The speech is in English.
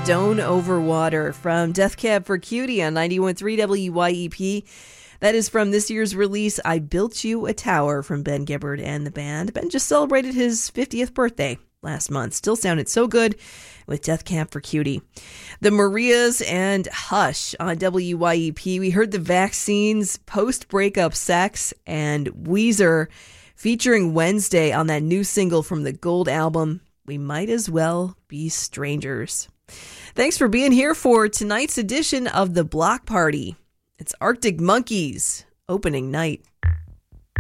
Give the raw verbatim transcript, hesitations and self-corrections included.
Stone Over Water from Death Cab for Cutie on ninety-one point three W Y E P. That is from this year's release, I Built You a Tower, from Ben Gibbard and the band. Ben just celebrated his fiftieth birthday last month. Still sounded so good with Death Cab for Cutie. The Marias and Hush on W Y E P. We heard the Vaccines, Post-Breakup Sex, and Weezer featuring Wednesday on that new single from the Gold album, We Might As Well Be Strangers. Thanks for being here for tonight's edition of The Block Party. It's Arctic Monkeys, opening night.